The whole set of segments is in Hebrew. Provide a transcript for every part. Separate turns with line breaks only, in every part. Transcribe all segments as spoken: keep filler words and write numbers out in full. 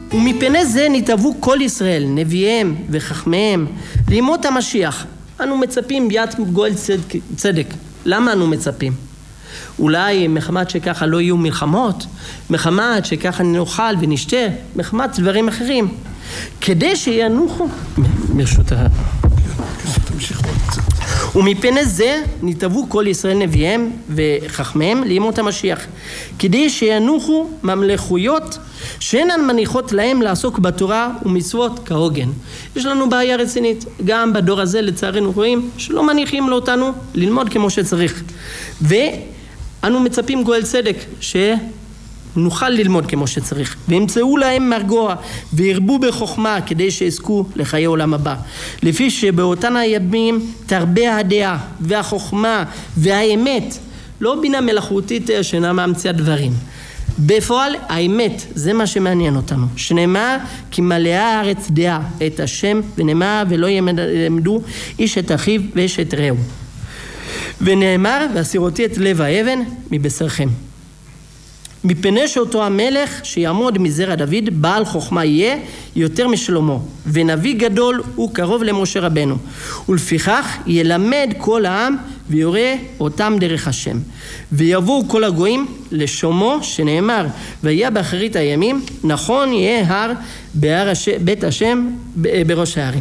ומפני זה נתאבו כל ישראל, נביאיהם וחכמיהם, לימות המשיח. אנו מצפים ביאת גואל צדק. למה אנו מצפים? אולי מחמת שככה לא יהיו מלחמות, מחמת שככה נאכל ונשתה, מחמת דברים אחרים, כדי שינוחו ברשות הרב. ומפני זה נתאבו כל ישראל נביאיהם וחכמיהם לימות המשיח, כדי שינוחו ממלכויות שאינן מניחות להם לעסוק בתורה ומצוות כהוגן. יש לנו בעיה רצינית, גם בדור הזה לצערנו רואים שלא מניחים אותנו ללמוד כמו שצריך, ואנו מצפים גואל צדק שנוכל ללמוד כמו שצריך, וימצאו להם מרגוע וירבו בחוכמה כדי שיזכו לחיי עולם הבא, לפי שבאותן הימים תרבה הדעה והחוכמה והאמת, לא בינה מלאכותית שאינה ממציאה דברים. בפועל האמת, זה מה שמעניין אותנו, שנאמר כי מלאה הארץ דעה את השם, ונאמר ולא ילמדו איש את אחיו ואיש את רעהו, ונאמר והסירותי את לב האבן מבשרכם. מפני שאותו המלך שיעמוד מזרע דוד בעל חוכמה יהיה יותר משלמה, ונביא גדול הוא קרוב למשה רבנו, ולפיכך ילמד כל העם ויורה אותם דרך השם, ויבואו כל הגויים לשומעו, שנאמר והיה באחרית הימים נכון יהיה הר בהר הש... בית השם בראש הערים.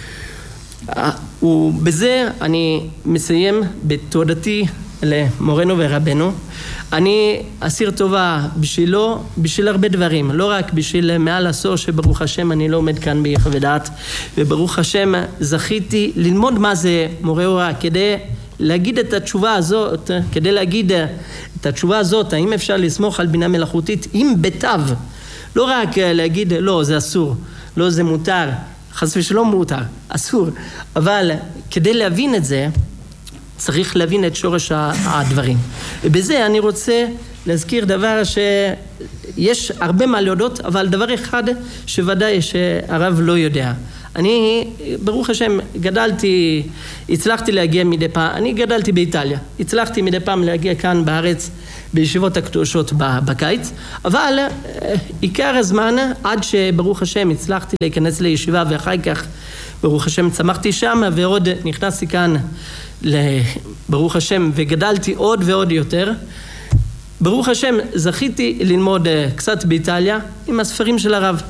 ובזה אני מסיים בתודתי למורנו ורבנו. אני אסיר טובה בשבילו, בשביל הרבה דברים, לא רק בשביל מעל עשור שברוך השם אני לא עומד כאן ביחד ודעת, וברוך השם זכיתי ללמוד מה זה מורה הוראה, כדי להגיד את התשובה הזאת, כדי להגיד את התשובה הזאת, האם אפשר לסמוך על בינה מלאכותית עם בתיו, לא רק להגיד לא זה אסור, לא זה מותר, חס ושלום מותר, אסור, אבל כדי להבין את זה צריך להבין את שורש הדברים. ובזה אני רוצה להזכיר דבר שיש הרבה מה להודות, אבל דבר אחד שוודאי שהרב לא יודע. אני, ברוך השם, גדלתי, הצלחתי להגיע מדי פעם, אני גדלתי באיטליה, הצלחתי מדי פעם להגיע כאן בארץ בישיבות הקדושות בקיץ, אבל עיקר הזמן עד שברוך השם הצלחתי להיכנס לישיבה, ואחר כך ברוך השם צמחתי שם ועוד נכנסתי כאן ברוך השם וגדלתי עוד ועוד יותר. ברוך השם זכיתי ללמוד קצת באיטליה עם הספרים של הרב,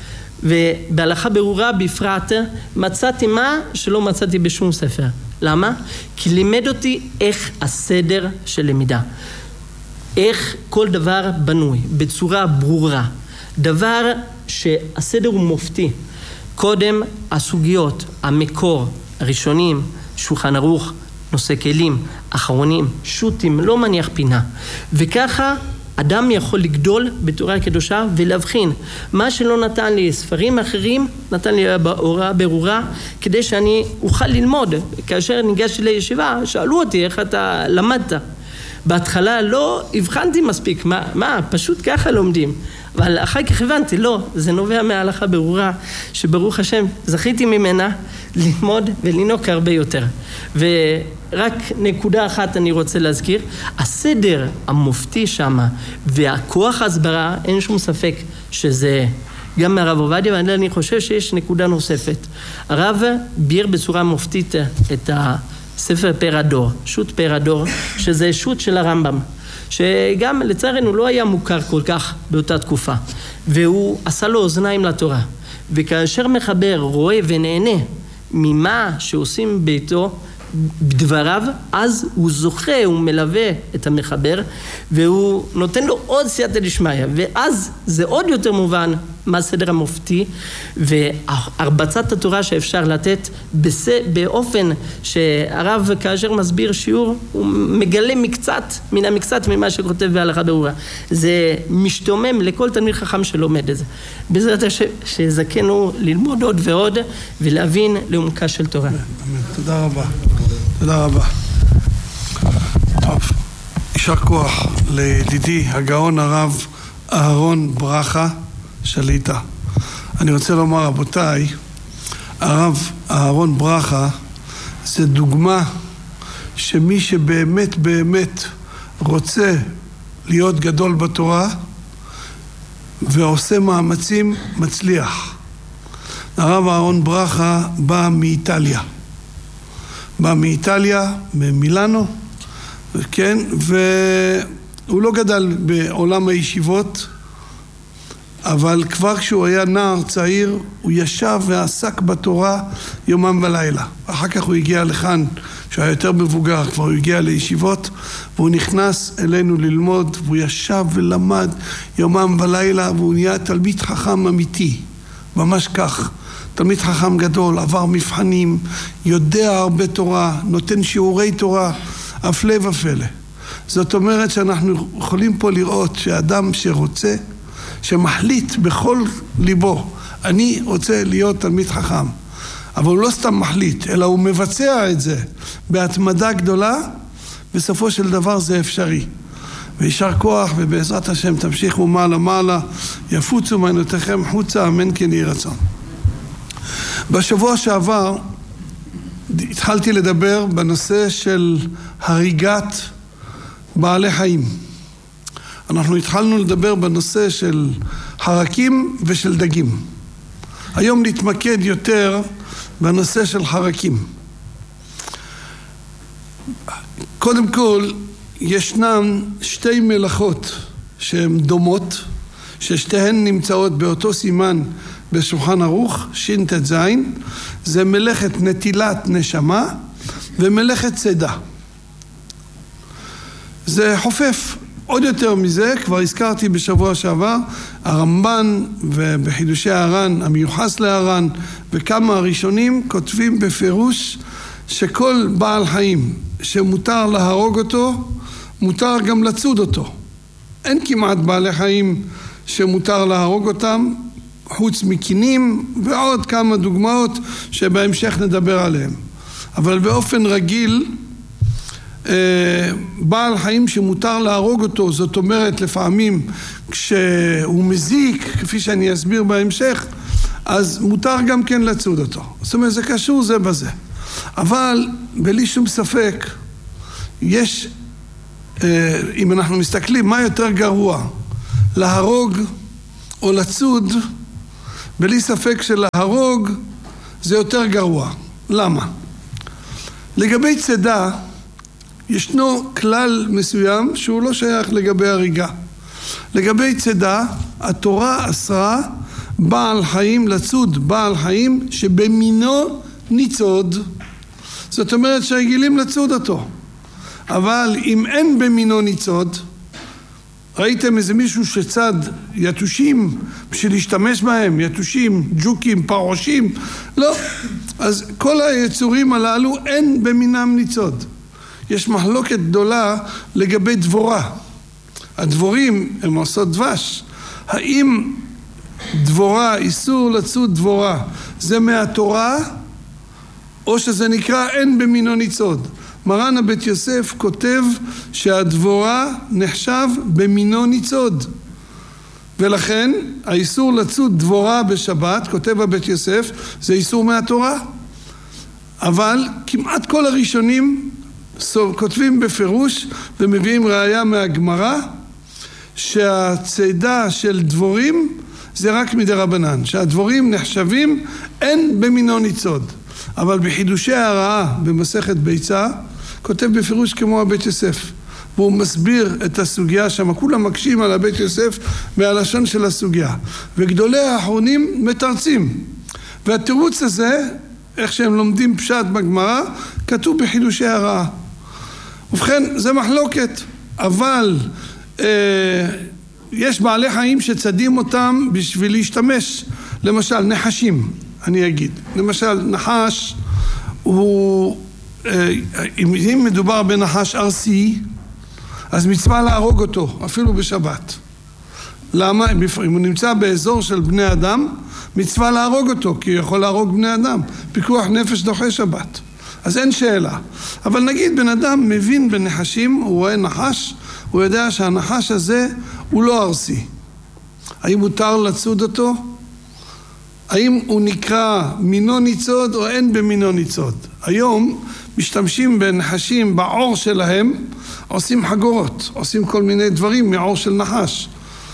ובהלכה ברורה בפרט מצאתי מה שלא מצאתי בשום ספר. למה? כי לימד אותי איך הסדר של למידה, איך כל דבר בנוי בצורה ברורה, דבר שהסדר הוא מופתי. קודם הסוגיות, המקור, הראשונים, שולחן ערוך, נושא כלים, אחרונים, שוטים, לא מניח פינה. וככה אדם יכול לגדול בתורה הקדושה ולהבחין. מה שלא נתן לי ספרים אחרים, נתן לי הוראה ברורה, כדי שאני אוכל ללמוד. כאשר ניגשתי לישיבה, שאלו אותי איך אתה למדת. בהתחלה לא הבחנתי מספיק, מה, מה, פשוט ככה לומדים. אבל אחר כך הבנתי, לא, זה נובע מההלכה ברורה, שברוך השם זכיתי ממנה ללמוד ולנוק הרבה יותר. ורק נקודה אחת אני רוצה להזכיר, הסדר המופתי שם והכוח הסברה, אין שום ספק שזה גם מהרב עובדיה, ואני חושב שיש נקודה נוספת. הרב ביר בצורה מופתית את הספר פר הדור, שו"ת פר הדור, שזה שו"ת של הרמב"ם, שגם לצערנו לא היה מוכר כל כך באותה תקופה, והוא עשה לו אוזניים לתורה, וכאשר מחבר רואה ונהנה ממה שעושים ביתו בדבריו, אז הוא זוכה, הוא מלווה את המחבר, והוא נותן לו עוד סייעתא דשמיא, ואז זה עוד יותר מובן מה הסדר המופתי והרבצת התורה שאפשר לתת באופן שהרב כאשר מסביר שיעור הוא מגלה מקצת מן המקצת ממה שכותב בהלכה ברורה. זה משתומם לכל תלמיד חכם שלומד את זה. בעזרת השם שזכינו ללמוד עוד ועוד ולהבין לעומקה של תורה.
תודה רבה. תודה רבה. טוב, יישר כוח לידידי הגאון הרב אהרון ברכה שליטה. אני רוצה לומר, רבותיי, הרב אהרון ברכה זה דוגמה שמי שבאמת באמת רוצה להיות גדול בתורה, ועושה מאמצים, מצליח. הרב אהרון ברכה בא מאיטליה. בא מאיטליה, ממילאנו, כן, והוא לא גדל בעולם הישיבות, אבל כבר כשהוא היה נער צעיר, הוא ישב ועסק בתורה יומם ולילה. אחר כך הוא הגיע לכאן, כשהוא היה יותר מבוגר, כבר הוא הגיע לישיבות, והוא נכנס אלינו ללמוד, והוא ישב ולמד יומם ולילה, והוא נהיה תלמיד חכם אמיתי, ממש כך. תלמיד חכם גדול, עבר מבחנים, יודע הרבה תורה, נותן שיעורי תורה, הפלא ופלא. זאת אומרת שאנחנו יכולים פה לראות שאדם שרוצה, שמחליט בכל ליבו, אני רוצה להיות תלמיד חכם, אבל הוא לא סתם מחליט, אלא הוא מבצע את זה בהתמדה גדולה, בסופו של דבר זה אפשרי. וישר כוח, ובעזרת השם תמשיכו מעלה מעלה, יפוצו מעיינותיכם חוצה, אמן כן יהי רצון. בשבוע שעבר התחלתי לדבר בנושא של הריגת בעלי חיים. אנחנו התחלנו לדבר בנושא של חרקים ושל דגים. היום נתמקד יותר בנושא של חרקים. קודם כל, ישנן שתי מלאכות שהן דומות, ששתיהן נמצאות באותו סימן בשולחן ערוך, שין תת זין, זה מלאכת נטילת נשמה ומלאכת צידה. זה חופף. עוד יותר מזה, כבר הזכרתי בשבוע שעבר, הרמב"ן ובחידושי הר"ן, המיוחס להר"ן, וכמה הראשונים כותבים בפירוש שכל בעל חיים שמותר להרוג אותו, מותר גם לצוד אותו. אין כמעט בעלי חיים שמותר להרוג אותם, חוץ מקינים ועוד כמה דוגמאות שבהמשך נדבר עליהם. אבל באופן רגיל, בעל חיים שמותר להרוג אותו, זאת אומרת לפעמים כשהוא מזיק, כפי שאני אסביר בהמשך, אז מותר גם כן לצוד אותו. זאת אומרת, זה קשור זה בזה. אבל בלי שום ספק, יש, אם אנחנו מסתכלים, מה יותר גרוע? להרוג או לצוד? בלי ספק שלהרוג זה יותר גרוע. למה? לגבי צידה, ישנו כלל מסוים שהוא לא שייך לגבי הריגה. לגבי צידה, התורה אסרה בעל חיים לצוד בעל חיים שבמינו ניצוד. זאת אומרת שרגילים לצוד אותו. אבל אם אין במינו ניצוד, ראיתם איזה מישהו שצד יתושים בשביל להשתמש בהם, יתושים, ג'וקים, פרושים? לא. אז כל היצורים הללו אין במינם ניצוד. יש מחלוקת גדולה לגבי דבורה. הדבורים הם עושות דבש. האם דבורה, איסור לצוד דבורה, זה מהתורה, או שזה נקרא אין במינו ניצוד? מרן הבית יוסף כותב שהדבורה נחשב במינו ניצוד. ולכן האיסור לצוד דבורה בשבת, כותב הבית יוסף, זה איסור מהתורה. אבל כמעט כל הראשונים כותבים בפירוש ומביאים ראיה מהגמרא שהצידה של דבורים זה רק מדרבנן, שהדבורים נחשבים אין במינו ניצוד. אבל בחידושי הרעה במסכת ביצה כותב בפירוש כמו הבית יוסף, והוא מסביר את הסוגיה שם, כולם מקשים על הבית יוסף מהלשון של הסוגיה, וגדולי האחרונים מתרצים, והתירוץ הזה, איך שהם לומדים פשט בגמרא, כתוב בחידושי הרעה. ובכן, זה מחלוקת, אבל אה, יש בעלי חיים שצדים אותם בשביל להשתמש, למשל נחשים, אני אגיד, למשל נחש הוא, אה, אם מדובר בנחש ארסי, אז מצווה להרוג אותו, אפילו בשבת. למה? אם הוא נמצא באזור של בני אדם, מצווה להרוג אותו, כי הוא יכול להרוג בני אדם. פיקוח נפש דוחה שבת. אז אין שאלה. אבל נגיד בן אדם מבין בנחשים, הוא רואה נחש, הוא יודע שהנחש הזה הוא לא ארסי. האם מותר לצוד אותו? האם הוא נקרא מינו ניצוד או אין במינו ניצוד? היום משתמשים בנחשים בעור שלהם, עושים חגורות, עושים כל מיני דברים מעור של נחש.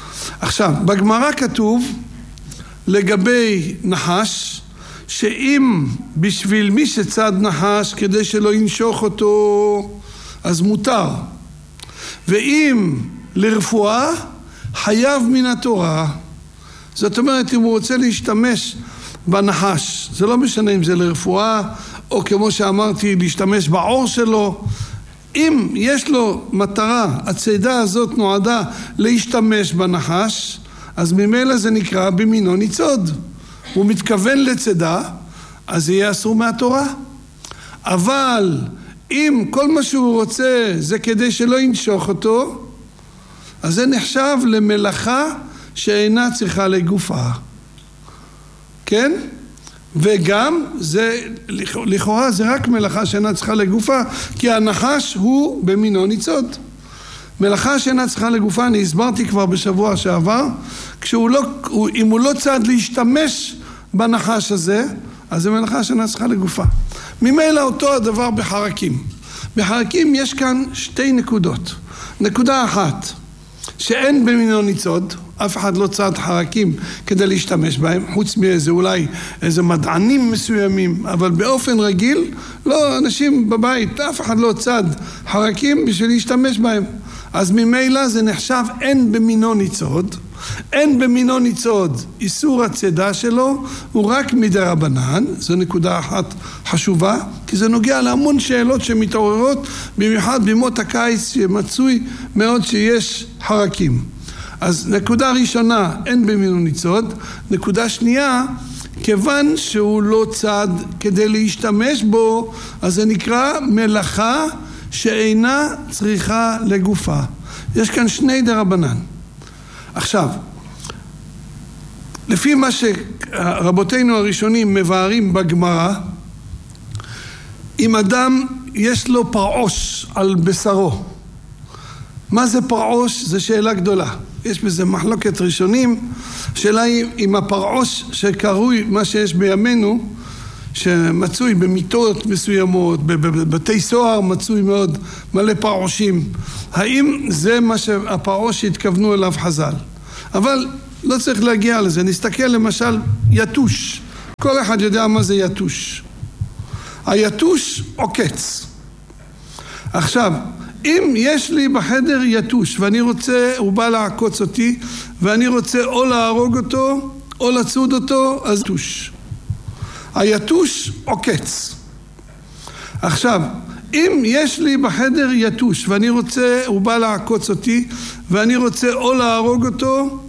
עכשיו, בגמרא כתוב לגבי נחש, שאם בשביל מי שצד נחש כדי שלא ינשוך אותו, אז מותר. ואם לרפואה, חייב מן התורה. זאת אומרת, אם הוא רוצה להשתמש בנחש, זה לא משנה אם זה לרפואה, או כמו שאמרתי, להשתמש בעור שלו. אם יש לו מטרה, הצידה הזאת נועדה להשתמש בנחש, אז ממילא זה נקרא במינו ניצוד. הוא מתכוון לצידה, אז יהיה אסור מהתורה. אבל אם כל מה שהוא רוצה זה כדי שלא ינשוך אותו, אז זה נחשב למלאכה שאינה צריכה לגופה. כן? וגם זה, לכאורה זה רק מלאכה שאינה צריכה לגופה, כי הנחש הוא במינו ניצוד. מלאכה שאינה צריכה לגופה, אני הסברתי כבר בשבוע שעבר, כשהוא לא, אם הוא לא צד להשתמש בנחש הזה, אז זה מלאכה שאינה צריכה לגופה. ממילא אותו הדבר בחרקים. בחרקים יש כאן שתי נקודות. נקודה אחת, שאין במינו ניצוד, אף אחד לא צד חרקים כדי להשתמש בהם, חוץ מאיזה אולי איזה מדענים מסוימים, אבל באופן רגיל, לא, אנשים בבית, אף אחד לא צד חרקים בשביל להשתמש בהם. אז ממילא זה נחשב אין במינו ניצוד. אין במינו ניצוד, איסור הצידה שלו הוא רק מדרבנן. זו נקודה אחת חשובה, כי זה נוגע להמון שאלות שמתעוררות, במיוחד בימות הקיץ שמצוי מאוד שיש חרקים. אז נקודה ראשונה, אין במינו ניצוד. נקודה שנייה, כיוון שהוא לא צד כדי להשתמש בו, אז זה נקרא מלאכה שאינה צריכה לגופה. יש כאן שני דרבנן. עכשיו, לפי מה שרבותינו הראשונים מבארים בגמרא, אם אדם יש לו פרעוש על בשרו, מה זה פרעוש? זו שאלה גדולה. יש בזה מחלוקת ראשונים. שאלה היא אם הפרעוש שקרוי מה שיש בימינו, שמצוי במיטות מסוימות, בבתי סוהר מצוי מאוד מלא פרעושים, האם זה מה שהפרעוש התכוונו אליו חז"ל? אבל לא צריך להגיע לזה. נסתכל למשל יתוש. כל אחד יודע מה זה יתוש. היתוש עוקץ. עכשיו, אם יש לי בחדר יתוש ואני רוצה, הוא בא לעקוץ אותי ואני רוצה או להרוג אותו או לצוד אותו, אז יתוש. היתוש עוקץ. עכשיו, אם יש לי בחדר יתוש ואני רוצה, הוא בא לעקוץ אותי ואני רוצה או להרוג אותו